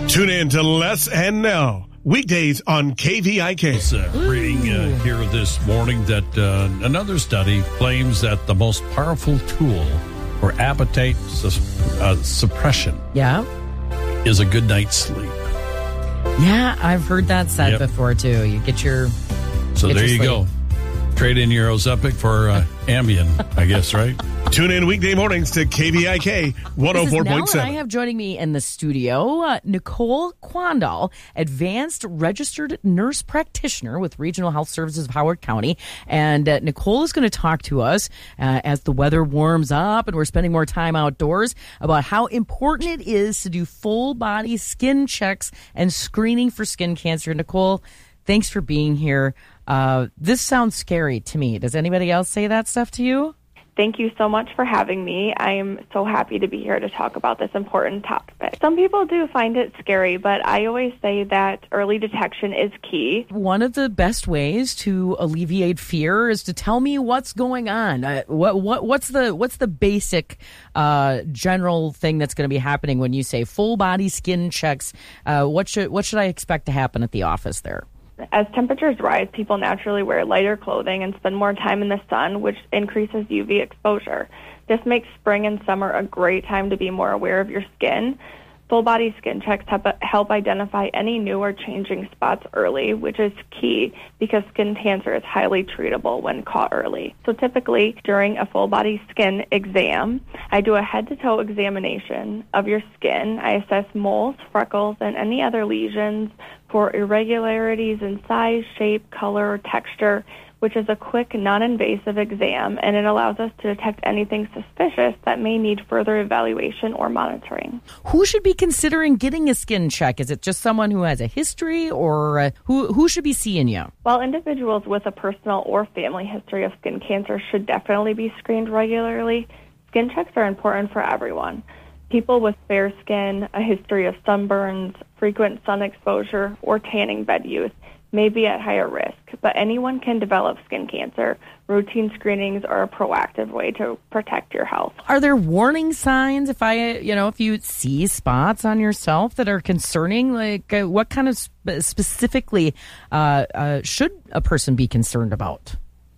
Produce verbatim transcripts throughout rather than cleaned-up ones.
Tune in to Les and Nell, weekdays on K V I K. Uh, reading uh, here this morning that uh, another study claims that the most powerful tool for appetite su- uh, suppression Yeah. is a good night's sleep. Yeah, I've heard that said Yep. before, too. You get your... So get there your you sleep. go. Trade in your Ozempic for uh, Ambien, I guess, right? Tune in weekday mornings to K V I K one oh four point This is Nell, and I seven. have joining me in the studio uh, Nicole Quandall, advanced registered nurse practitioner with Regional Health Services of Howard County. And uh, Nicole is going to talk to us uh, as the weather warms up and we're spending more time outdoors about how important it is to do full body skin checks and screening for skin cancer. Nicole, thanks for being here. Uh, this sounds scary to me. Does anybody else say that stuff to you? Thank you so much for having me. I am so happy to be here to talk about this important topic. Some people do find it scary, but I always say that early detection is key. One of the best ways to alleviate fear is to tell me what's going on. Uh, what what what's the what's the basic uh, general thing that's going to be happening when you say full body skin checks? Uh, what should what should I expect to happen at the office there? As temperatures rise, people naturally wear lighter clothing and spend more time in the sun, which increases U V exposure. This makes spring and summer a great time to be more aware of your skin. Full-body skin checks help identify any new or changing spots early, which is key because skin cancer is highly treatable when caught early. So typically, during a full-body skin exam, I do a head-to-toe examination of your skin. I assess moles, freckles, and any other lesions for irregularities in size, shape, color, or texture, which is a quick, non-invasive exam, and it allows us to detect anything suspicious that may need further evaluation or monitoring. Who should be considering getting a skin check? Is it just someone who has a history, or uh, who who should be seeing you? While individuals with a personal or family history of skin cancer should definitely be screened regularly, skin checks are important for everyone. People with fair skin, a history of sunburns, frequent sun exposure, or tanning bed use may be at higher risk, but anyone can develop skin cancer. Routine screenings are a proactive way to protect your health. Are there warning signs if I, you know, if you see spots on yourself that are concerning? Like, uh, what kind of sp- specifically uh, uh, should a person be concerned about?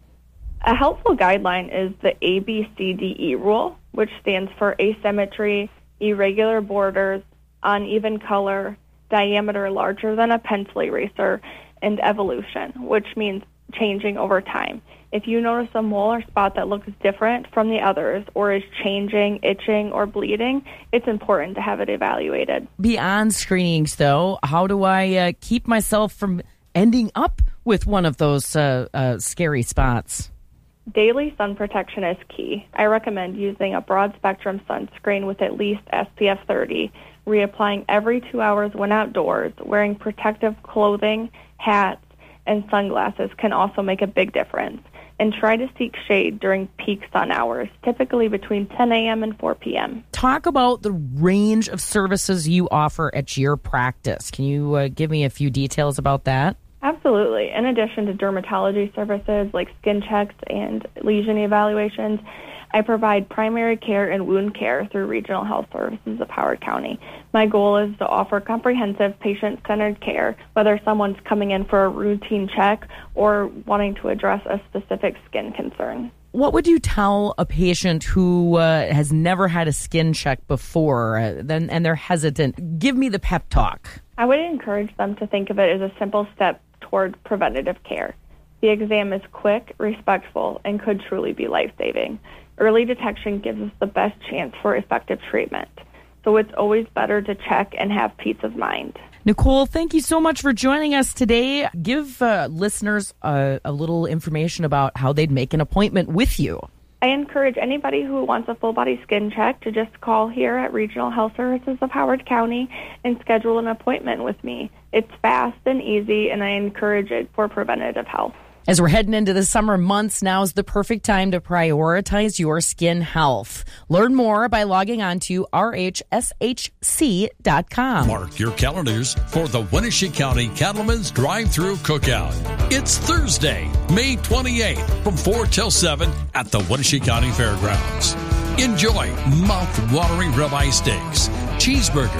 A helpful guideline is the A B C D E rule, which stands for asymmetry, irregular borders, uneven color, diameter larger than a pencil eraser, and evolution, which means changing over time. If you notice a mole or spot that looks different from the others or is changing, itching, or bleeding, it's important to have it evaluated. Beyond screenings, though, how do I uh, keep myself from ending up with one of those uh, uh, scary spots? Daily sun protection is key. I recommend using a broad-spectrum sunscreen with at least S P F thirty, reapplying every two hours when outdoors. Wearing protective clothing, hats, and sunglasses can also make a big difference. And try to seek shade during peak sun hours, typically between ten a.m. and four p.m. Talk about the range of services you offer at your practice. Can you uh, give me a few details about that? Absolutely. In addition to dermatology services like skin checks and lesion evaluations, I provide primary care and wound care through Regional Health Services of Howard County. My goal is to offer comprehensive patient-centered care, whether someone's coming in for a routine check or wanting to address a specific skin concern. What would you tell a patient who uh, has never had a skin check before uh, then, and they're hesitant? Give me the pep talk. I would encourage them to think of it as a simple step toward preventative care. The exam is quick, respectful, and could truly be life-saving. Early detection gives us the best chance for effective treatment. So it's always better to check and have peace of mind. Nicole, thank you so much for joining us today. Give uh, listeners uh, a little information about how they'd make an appointment with you. I encourage anybody who wants a full-body skin check to just call here at Regional Health Services of Howard County and schedule an appointment with me. It's fast and easy, and I encourage it for preventative health. As we're heading into the summer months, now is the perfect time to prioritize your skin health. Learn more by logging on to R H S H C dot com. Mark your calendars for the Wenatchee County Cattlemen's Drive-Thru Cookout. It's Thursday, May twenty-eighth from four till seven at the Wenatchee County Fairgrounds. Enjoy mouth-watering ribeye steaks, cheeseburgers,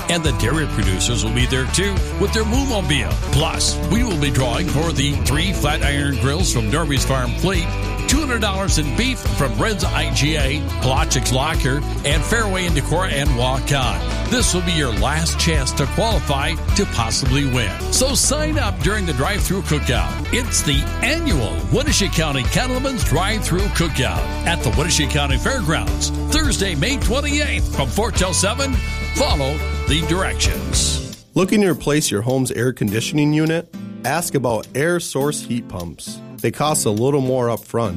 And the dairy producers will be there too with their Moo-mobile. Plus, we will be drawing for the three flat iron grills from Norby's Farm Fleet, two hundred dollars in beef from Red's I G A, Pelagics Locker, and Fairway and Decor and Walk On. This will be your last chance to qualify to possibly win. So sign up during the drive-through cookout. It's the annual Wenatchee County Cattlemen's Drive-Through Cookout at the Wenatchee County Fairgrounds, Thursday, May twenty-eighth from four till seven. Follow the directions. Looking to replace your home's air conditioning unit? Ask about air source heat pumps. They cost a little more up front,